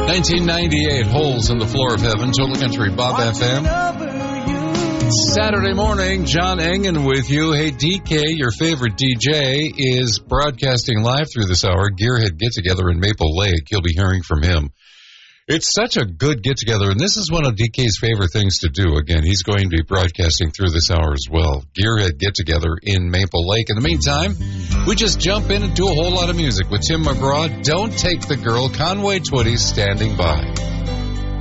1998, Holes in the Floor of Heaven, Total Country Bob FM. Saturday morning, John Engen with you. Hey, DK, your favorite DJ, is broadcasting live through this hour. Gearhead Get-Together in Maple Lake. You'll be hearing from him. It's such a good get-together, and this is one of DK's favorite things to do. Again, he's going to be broadcasting through this hour as well. Gearhead Get-Together in Maple Lake. In the meantime, we just jump in and do a whole lot of music with Tim McGraw. Don't Take the Girl, Conway Twitty standing by.